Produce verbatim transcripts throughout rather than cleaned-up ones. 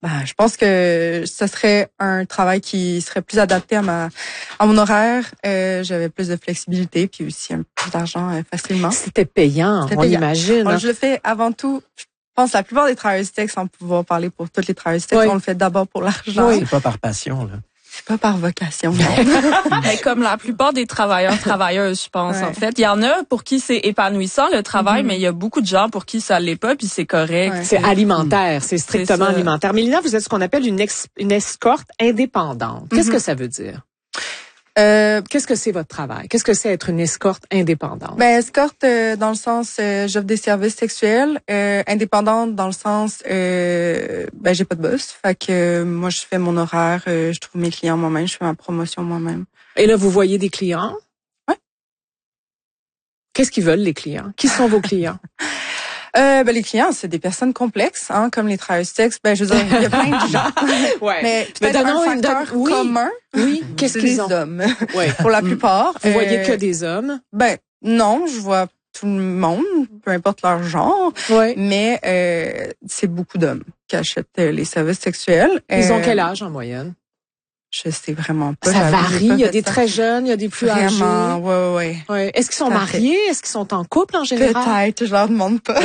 Ben, je pense que ce serait un travail qui serait plus adapté à ma à mon horaire. Euh, j'avais plus de flexibilité puis aussi un peu plus d'argent euh, facilement. C'était payant, C'était on payant. imagine. Bon, je le fais avant tout. Je pense que la plupart des travailleurs du texte, sans pouvoir parler pour toutes les travailleurs du texte, oui. on le fait d'abord pour l'argent. Oui. C'est pas par passion, là. C'est pas par vocation. Mais comme la plupart des travailleurs, travailleuses, je pense, ouais. en fait. Il y en a pour qui c'est épanouissant, le travail, mm-hmm. mais il y a beaucoup de gens pour qui ça l'est pas, puis c'est correct. Ouais. C'est alimentaire, c'est strictement c'est alimentaire. Mélina, vous êtes ce qu'on appelle une, ex, une escorte indépendante. Qu'est-ce mm-hmm. que ça veut dire? Euh, Qu'est-ce que c'est votre travail? Qu'est-ce que c'est être une escorte indépendante? Ben, escorte euh, dans le sens, euh, j'offre des services sexuels. Euh, indépendante dans le sens, euh, ben, j'ai pas de boss. Fait que euh, moi, je fais mon horaire, euh, je trouve mes clients moi-même, je fais ma promotion moi-même. Et là, vous voyez des clients? Ouais. Qu'est-ce qu'ils veulent, les clients? Qui sont vos clients? Euh, ben, les clients, c'est des personnes complexes, hein, comme les travailleurs du sexe. Ben, je veux dire, il y a plein de gens. ouais. Mais peut-être Mais un facteur donne... oui. commun. Oui. Qu'est-ce qu'ils les ont? hommes. Oui. Pour la plupart. Vous euh, voyez que des hommes? Ben, non, je vois tout le monde, peu importe leur genre. Oui. Mais, euh, c'est beaucoup d'hommes qui achètent les services sexuels. Ils euh, ont quel âge en moyenne? Je sais vraiment pas. Ça varie. Il y a des très jeunes, il y a des plus vraiment, âgés. Vraiment, ouais, ouais. ouais. Est-ce qu'ils sont ça mariés? Fait. Est-ce qu'ils sont en couple en général? Peut-être, je leur demande pas. euh,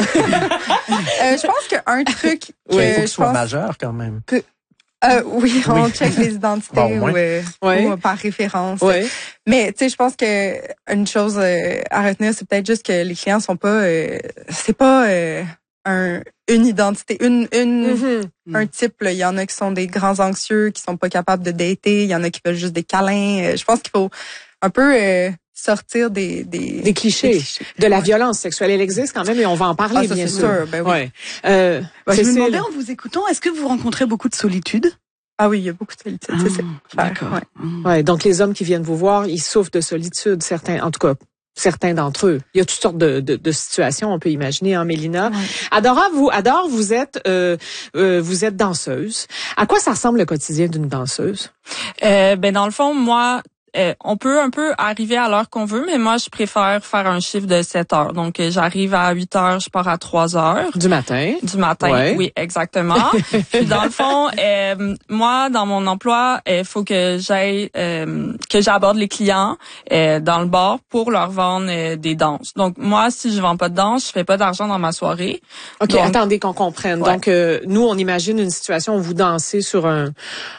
je pense qu'un truc que oui, il faut je que soit pense majeur quand même. Que, euh, oui, on oui. check les identités bon, ouais. ou, euh, ouais. ou par référence. Ouais. Mais tu sais, je pense que une chose euh, à retenir, c'est peut-être juste que les clients sont pas, euh, c'est pas euh, un une identité, une une mm-hmm. un type. Il y en a qui sont des grands anxieux, qui sont pas capables de dater. Il y en a qui veulent juste des câlins. Je pense qu'il faut un peu euh, sortir des des, des, clichés. des clichés, de la ouais. violence sexuelle. Elle existe quand même et on va en parler ah, ça, bien c'est sûr. sûr. Ben oui. Ouais. Euh, bah, je me demandais en vous écoutant, est-ce que vous rencontrez beaucoup de solitude? Ah oui, il y a beaucoup de solitude. Ah, c'est d'accord. Ouais. ouais. Donc les hommes qui viennent vous voir, ils souffrent de solitude. Certains, en tout cas. Certains d'entre eux. Il y a toutes sortes de, de, de situations, on peut imaginer, hein, Mélina. Ouais. Adora, vous, Adore, vous êtes, euh, euh, vous êtes danseuse. À quoi ça ressemble le quotidien d'une danseuse? Euh, ben dans le fond, moi, euh, on peut un peu arriver à l'heure qu'on veut, mais moi, je préfère faire un chiffre de sept heures. Donc, euh, j'arrive à huit heures, je pars à trois heures. Du matin. Du matin, ouais. oui, exactement. Puis, dans le fond, euh, moi, dans mon emploi, il faut que j'aille, euh, que j'aborde les clients euh, dans le bar pour leur vendre euh, des danses. Donc, moi, si je vends pas de danse, je fais pas d'argent dans ma soirée. OK, Donc, attendez qu'on comprenne. Ouais. Donc, euh, nous, on imagine une situation où vous dansez sur un,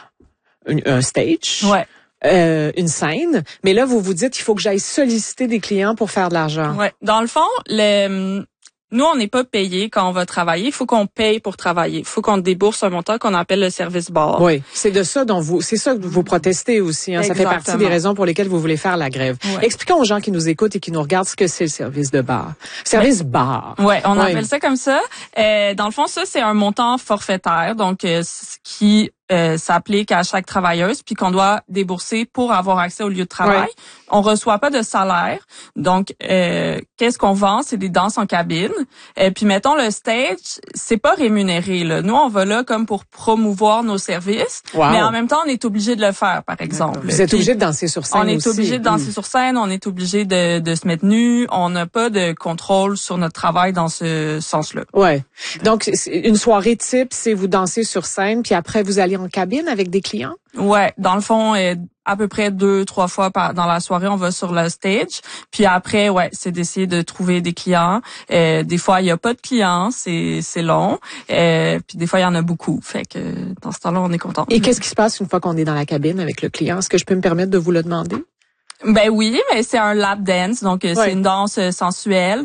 un, un stage. Ouais. Euh, une scène, mais là vous vous dites il faut que j'aille solliciter des clients pour faire de l'argent. Ouais, dans le fond, le nous on n'est pas payé quand on va travailler, il faut qu'on paye pour travailler. Il faut qu'on débourse un montant qu'on appelle le service bar. Oui, c'est de ça dont vous c'est ça que vous protestez aussi hein, ça fait partie des raisons pour lesquelles vous voulez faire la grève. Ouais. Expliquons aux gens qui nous écoutent et qui nous regardent ce que c'est le service de bar. Service Mais, bar. Ouais, on ouais. appelle ça comme ça. Euh, dans le fond ça c'est un montant forfaitaire donc euh, qui Euh, s'applique à chaque travailleuse puis qu'on doit débourser pour avoir accès au lieu de travail. Ouais. On reçoit pas de salaire. Donc euh, qu'est-ce qu'on vend, c'est des danses en cabine. Et puis mettons le stage, c'est pas rémunéré là. Nous on va là comme pour promouvoir nos services, wow. mais en même temps on est obligé de le faire par exemple. Vous êtes obligé de danser sur scène On est aussi. obligé de danser mmh. sur scène, on est obligé de de se mettre nu, on n'a pas de contrôle sur notre travail dans ce sens-là. Ouais. Donc une soirée type, c'est vous dansez sur scène puis après vous allez en cabine avec des clients? Ouais, dans le fond, euh, à peu près deux, trois fois par, dans la soirée, on va sur le stage. Puis après, ouais, c'est d'essayer de trouver des clients. Euh, des fois, il y a pas de clients, c'est c'est long. Euh, puis des fois, il y en a beaucoup. Fait que dans ce temps-là, on est content. Et qu'est-ce qui se passe une fois qu'on est dans la cabine avec le client? Est-ce que je peux me permettre de vous le demander? Ben oui, mais c'est un lap dance, donc ouais. c'est une danse sensuelle.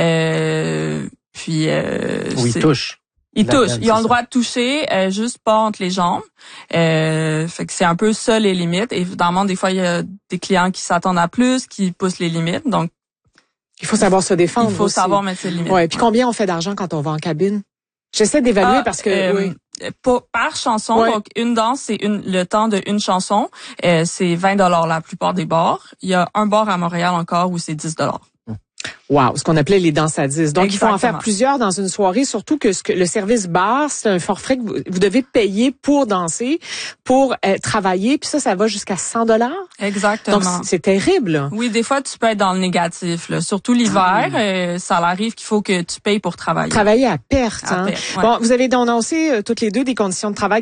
Euh, puis euh, oui, il touche. Ils touchent. Ils ont le droit de toucher, euh, juste pas entre les jambes. Euh, fait que c'est un peu ça les limites. Évidemment, des fois, il y a des clients qui s'attendent à plus, qui poussent les limites. Donc, il faut savoir se défendre. Il faut aussi. savoir mettre ses limites. Ouais. Puis combien on fait d'argent quand on va en cabine? J'essaie d'évaluer ah, parce que euh, oui. Par, par chanson, ouais. Donc une danse, c'est une le temps de une chanson. Euh, c'est vingt dollars la plupart des bars. Il y a un bar à Montréal encore où c'est dix dollars. Wow, ce qu'on appelait les danses à dix. Donc, Exactement. Il faut en faire plusieurs dans une soirée, surtout que, ce que le service bar, c'est un forfait que vous, vous devez payer pour danser, pour euh, travailler, puis ça, ça va jusqu'à cent dollars. Exactement. Donc, c'est terrible. Oui, des fois, tu peux être dans le négatif. Là. Surtout l'hiver, ah. euh, ça arrive qu'il faut que tu payes pour travailler. Travailler à perte. À hein. perte ouais. Bon, vous avez dénoncé euh, toutes les deux des conditions de travail